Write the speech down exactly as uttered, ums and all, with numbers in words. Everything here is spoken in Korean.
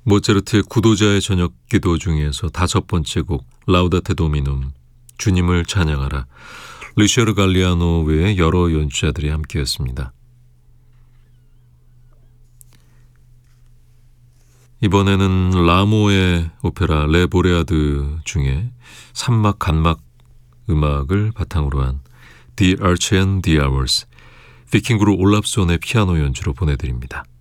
모차르트의 구도자의 저녁 기도 중에서 다섯 번째 곡 라우다테 도미눔, 주님을 찬양하라, 리쉐르 갈리아노 외에 여러 연주자들이 함께했습니다. 이번에는 라모의 오페라 레 보레아드 중에 삼막 간막 음악을 바탕으로 한 The Arch and the Hours, 비킹 그룹 올랍손의 피아노 연주로 보내드립니다.